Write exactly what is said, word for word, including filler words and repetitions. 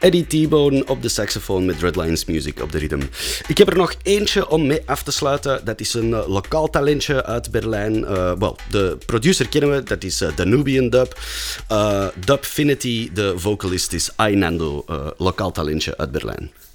Eddie T-Bone op de saxofoon met Redlines Music op de rhythm. Ik heb er nog eentje om mee af te sluiten. Dat is een uh, lokaal talentje uit Berlijn. Uh, well, de producer kennen we, dat is uh, Danubian Dub. Uh, Dubfinity, de vocalist is Ainando, uh, lokaal talentje uit Berlijn.